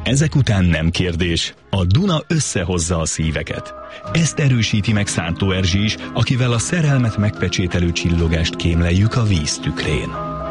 Ezek után nem kérdés, a Duna összehozza a szíveket. Ezt erősíti meg Szántó Erzsi is, akivel a szerelmet megpecsételő csillogást kémleljük a víz tükrén.